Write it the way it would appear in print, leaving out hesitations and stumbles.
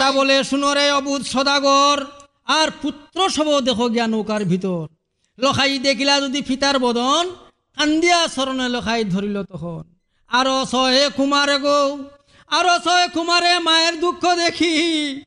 বলে, শুনরে অবুধ সদাগর, আর পুত্র সব দেখো গিয়া নৌকার ভিতর। লখাই দেখিলা যদি ফিতার বদন, কান্দিয়া চরণে লখাই ধরিল তখন। আরো সহে কুমারে গো, আরো সহে কুমারে মায়ের দুঃখ দেখি,